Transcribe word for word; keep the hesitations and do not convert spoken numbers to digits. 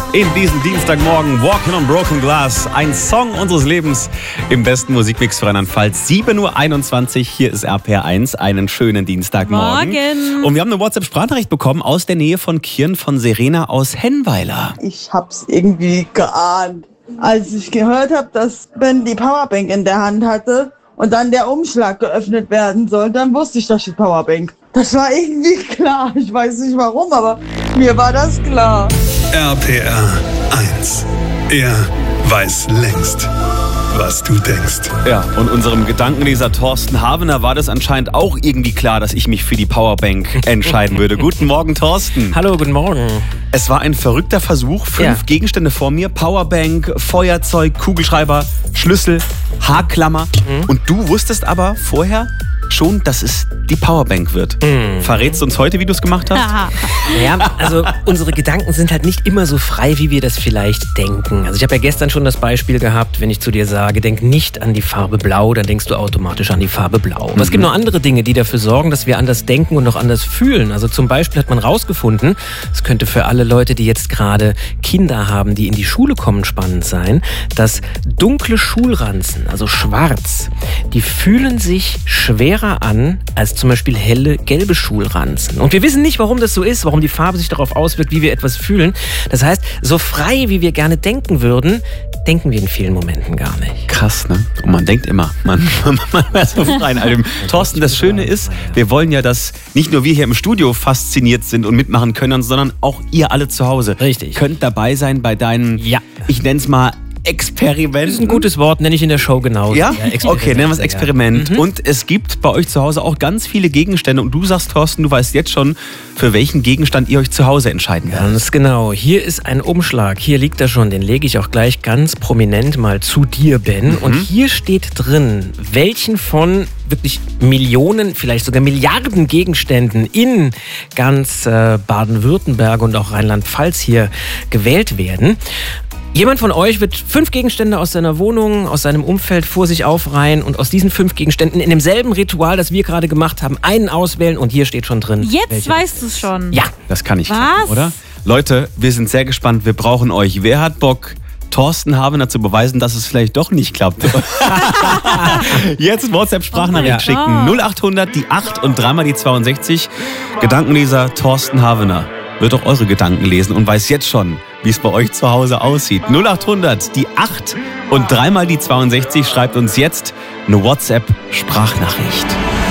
In diesem Dienstagmorgen Walking on Broken Glass, ein Song unseres Lebens im besten Musikmix für Rheinland-Pfalz. sieben Uhr einundzwanzig, hier ist R P R eins, einen schönen Dienstagmorgen. Morgen. Und wir haben eine WhatsApp-Sprachnachricht bekommen aus der Nähe von Kirn von Serena aus Hennweiler. Ich hab's irgendwie geahnt. Als ich gehört habe, dass Ben die Powerbank in der Hand hatte und dann der Umschlag geöffnet werden soll, dann wusste ich, das ist die Powerbank. Das war irgendwie klar. Ich weiß nicht warum, aber mir war das klar. R P R eins. Er weiß längst, was du denkst. Ja, und unserem Gedankenleser Thorsten Havener war das anscheinend auch irgendwie klar, dass ich mich für die Powerbank entscheiden würde. Guten Morgen, Thorsten. Hallo, guten Morgen. Es war ein verrückter Versuch. Fünf Ja. Gegenstände vor mir. Powerbank, Feuerzeug, Kugelschreiber, Schlüssel, Haarklammer. Mhm. Und du wusstest aber vorher schon, dass es die Powerbank wird. Mhm. Verrätst du uns heute, wie du es gemacht hast? Ja, also unsere Gedanken sind halt nicht immer so frei, wie wir das vielleicht denken. Also ich habe ja gestern schon das Beispiel gehabt, wenn ich zu dir sage, denk nicht an die Farbe Blau, dann denkst du automatisch an die Farbe Blau. Aber es gibt noch andere Dinge, die dafür sorgen, dass wir anders denken und noch anders fühlen. Also zum Beispiel hat man rausgefunden, es könnte für alle Leute, die jetzt gerade Kinder haben, die in die Schule kommen, spannend sein, dass dunkle Schulranzen, also schwarz, die fühlen sich schwerer an als zum Beispiel helle gelbe Schulranzen. Und wir wissen nicht, warum das so ist, warum die Farbe sich darauf auswirkt, wie wir etwas fühlen. Das heißt, so frei, wie wir gerne denken würden, denken wir in vielen Momenten gar nicht. Krass, ne? Und man denkt immer, man, man, man wäre so frei in allem. Thorsten, das Schöne ist, wir wollen ja, dass nicht nur wir hier im Studio fasziniert sind und mitmachen können, sondern auch ihr alle zu Hause. Richtig. Könnt dabei sein bei deinen, Ja. ich nenne es mal, Experimenten. Das ist ein gutes Wort, nenne ich in der Show genauso. Ja? Experiment. Okay, nennen wir es Experiment. Ja. Mhm. Und es gibt bei euch zu Hause auch ganz viele Gegenstände. Und du sagst, Thorsten, du weißt jetzt schon, für welchen Gegenstand ihr euch zu Hause entscheiden werdet. Ganz genau. Hier ist ein Umschlag. Hier liegt er schon. Den lege ich auch gleich ganz prominent mal zu dir, Ben. Mhm. Und hier steht drin, welchen von wirklich Millionen, vielleicht sogar Milliarden Gegenständen in ganz äh, Baden-Württemberg und auch Rheinland-Pfalz hier gewählt werden. Jemand von euch wird fünf Gegenstände aus seiner Wohnung, aus seinem Umfeld vor sich aufreihen und aus diesen fünf Gegenständen in demselben Ritual, das wir gerade gemacht haben, einen auswählen und hier steht schon drin. Jetzt welche. weißt du es schon. Ja. Das kann ich Was? klappen, oder? Leute, wir sind sehr gespannt. Wir brauchen euch. Wer hat Bock, Thorsten Havener zu beweisen, dass es vielleicht doch nicht klappt? Jetzt WhatsApp-Sprachnachricht Oh schicken. null achthundert, die acht und dreimal die zweiundsechzig. Gedankenleser Thorsten Havener wird auch eure Gedanken lesen und weiß jetzt schon, wie es bei euch zu Hause aussieht. null achthundert, die acht und dreimal die zweiundsechzig. Schreibt uns jetzt eine WhatsApp-Sprachnachricht.